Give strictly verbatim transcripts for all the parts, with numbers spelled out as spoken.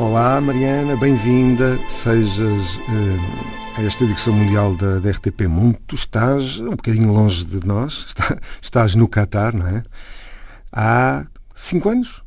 Olá Mariana, bem-vinda, sejas uh, a esta edição mundial da, da R T P Mundo. Tu estás um bocadinho longe de nós, está, estás no Catar, não é? Há cinco anos?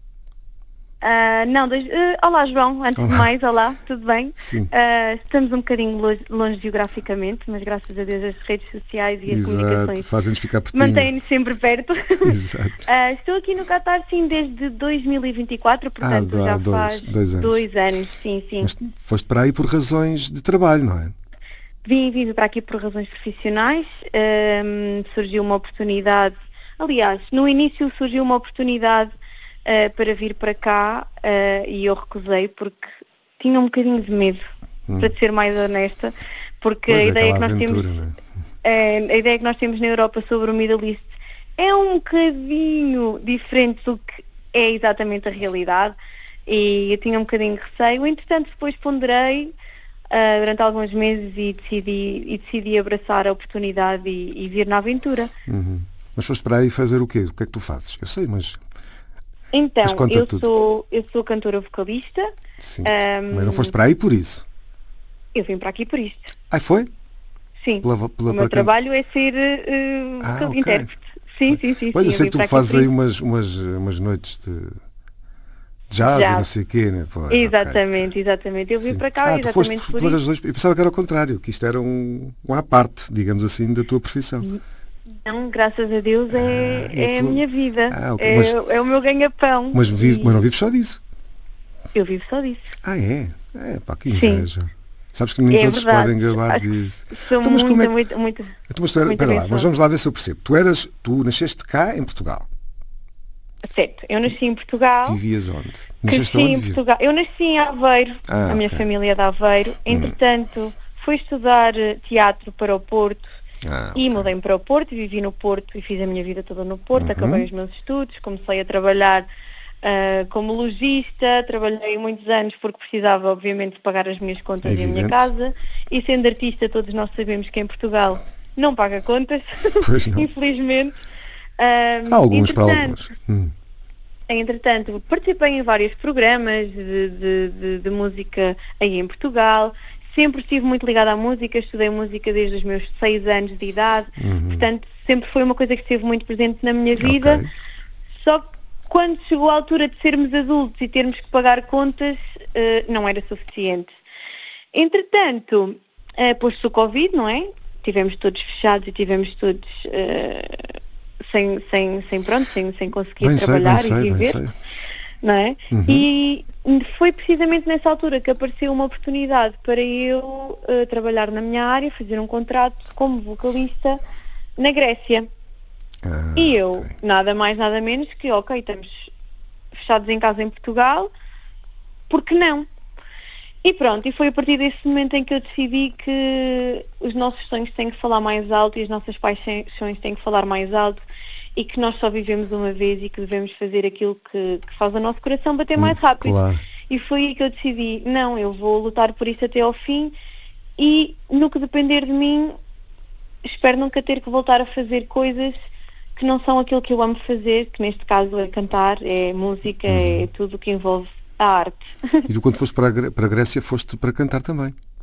Uh, não, dois, uh, olá João, antes olá. de mais, olá, tudo bem? Sim. Uh, estamos um bocadinho longe, longe geograficamente, mas graças a Deus as redes sociais e as Exato, comunicações fazem-nos ficar pertinho. mantêm-nos sempre perto. Exato. Uh, estou aqui no Catar, sim, desde dois mil e vinte e quatro, portanto ah, já dois, faz dois anos. dois anos, sim, sim. Mas foste para aí por razões de trabalho, não é? Vim, vim para aqui por razões profissionais, um, surgiu uma oportunidade, aliás, no início surgiu uma oportunidade Uh, para vir para cá uh, e eu recusei porque tinha um bocadinho de medo, hum. para ser mais honesta, porque pois a é, ideia que nós aventura, temos não é? Uh, a ideia que nós temos na Europa sobre o Middle East é um bocadinho diferente do que é exatamente a realidade e eu tinha um bocadinho de receio. Entretanto, depois ponderei uh, durante alguns meses e decidi, e decidi abraçar a oportunidade e, e vir na aventura. Uhum. Mas foste para aí fazer o quê? O que é que tu fazes? Eu sei, mas... Então, eu sou, eu sou cantora vocalista. Sim, um, mas não foste para aí por isso? Eu vim para aqui por isto. Ah, foi? Sim, pela, pela, o meu trabalho é ser uh, ah, okay. intérprete. Sim, sim, sim. Pois, sim, eu sei eu que tu fazes aí umas, umas, umas noites de jazz, jazz. E não sei o quê, né? Pois, exatamente, okay. exatamente. Eu vim sim. para cá ah, exatamente tu foste por pelas isso. Razões, eu pensava que era o contrário, que isto era um, um à parte, digamos assim, da tua profissão. Não, graças a Deus é, ah, é, é tu... a minha vida, ah, okay. é, mas, é o meu ganha-pão. Mas, vive, e... mas não vives só disso? Eu vivo só disso. Ah, é? É, pá, que inveja. Sim. Sabes que nem é todos verdade. podem gabar disso. Sou então, muito, é... muito, muito, então, mas tu era... Espera lá, mas vamos lá ver se eu percebo. Tu, eras, tu nasceste cá em Portugal? Certo, eu nasci em Portugal. Vivias onde? Nasceste onde? Em Portugal. Eu nasci em Aveiro, ah, a minha okay. família é de Aveiro. Entretanto, hum. fui estudar teatro para o Porto. Ah, e okay. mudei-me para o Porto, vivi no Porto e fiz a minha vida toda no Porto, uhum. acabei os meus estudos, comecei a trabalhar uh, como logista, trabalhei muitos anos porque precisava obviamente de pagar as minhas contas é e a minha casa, e sendo artista todos nós sabemos que em Portugal não paga contas, infelizmente. Um, Há alguns para alguns. Hum. Entretanto, participei em vários programas de, de, de, de música aí em Portugal. Sempre estive muito ligada à música, estudei música desde os meus seis anos de idade, uhum. portanto sempre foi uma coisa que esteve muito presente na minha vida, okay. só que quando chegou a altura de sermos adultos e termos que pagar contas, uh, não era suficiente. Entretanto, uh, pôs-se o Covid, não é? Tivemos todos fechados e tivemos todos uh, sem, sem, sem, pronto, sem, sem conseguir bem trabalhar sei, bem e viver. Sei, bem sei. Não é? Uhum. E foi precisamente nessa altura que apareceu uma oportunidade para eu uh, trabalhar na minha área, fazer um contrato como vocalista na Grécia. Ah, e eu, okay. nada mais, nada menos que, ok, estamos fechados em casa em Portugal, por que não? E pronto, e foi a partir desse momento em que eu decidi que os nossos sonhos têm que falar mais alto e as nossas paixões têm que falar mais alto, e que nós só vivemos uma vez e que devemos fazer aquilo que, que faz o nosso coração bater mais rápido. Claro. E foi aí que eu decidi, não, eu vou lutar por isso até ao fim e no que depender de mim, espero nunca ter que voltar a fazer coisas que não são aquilo que eu amo fazer, que neste caso é cantar, é música, uhum. é tudo o que envolve a arte. E tu quando foste para a, para a Grécia foste para cantar também?